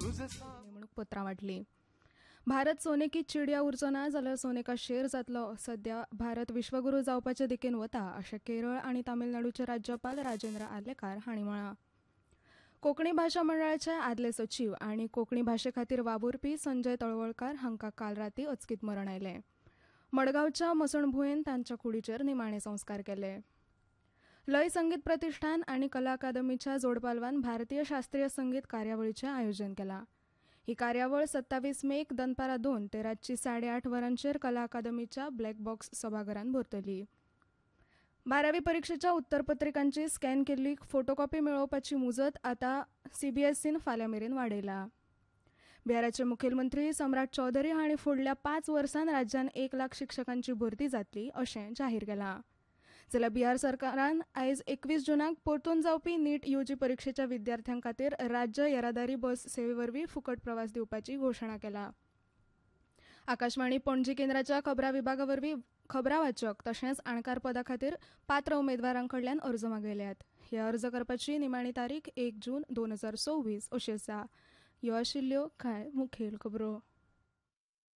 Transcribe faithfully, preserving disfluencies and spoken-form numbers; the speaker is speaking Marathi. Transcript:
नेमणूक पत्रां वाटली. भारत सोने की चिडिया उरचो ना जाल्यार सोनेका शेर जातलो. सध्या भारत विश्वगुरू जावपाचे दिकेन वता अशें केरळ आनी तामिळनाडूचे राज्यपाल राजेंद्र आर्लेकार हांणी म्हळां. कोंकणी भाशा मंडळाचे आदले सचीव आनी कोंकणी भाशे खातीर वावुरपी संजय तळवळकार हांकां काल रातीं अचकीत मरण आयलें. मडगांवच्या मसणभुंयेन तांच्या कुडीचेर निमाणे संस्कार केले. लय संगीत प्रतिश्ठान आनी कला अकादमीच्या जोडपालवान भारतीय शास्त्रीय संगीत कार्यावळीचें आयोजन केलां. ही कार्यावळ सत्तावीस मेक दनपारां दोन ते रातची साडे आठ वरांचेर कला अकादमीच्या ब्लॅक बॉक्स सभाघरांत भरतली. बारावी परीक्षेच्या उत्तरपत्रिकांची स्कॅन केल्ली फोटोकॉपी मेळोवपाची मुजत आतां सीबीएसईन फाल्यां मेरेन वाडयला. बिहाराचे मुखेलमंत्री सम्राट चौधरी हांणी फुडल्या पांच वर्सांत राज्यांत एक लाख शिक्षकांची भरती जातली अशें जाहीर केलां. जाल्यार बिहार सरकारान आयज एकवीस जुनाक परतून जावपी नीट यूजी परीक्षेच्या विद्यार्थ्यां खातीर राज्य येरादारी बस सेवे वरवीं फुकट प्रवास दिवपाची घोशणा केला. आकाशवाणी पणजी केंद्राच्या खबरां विभागा वरवीं खबरां वाचक तशेंच अणकार पदा खातीर पात्र उमेदवारां कडल्यान अर्ज मागयल्यात. हे अर्ज करपाची निमाणी तारीख एक जून दोन हजार सव्वीस अशी आसा. ह्यो आशिल्ल्यो कांय मुखेल खबरो.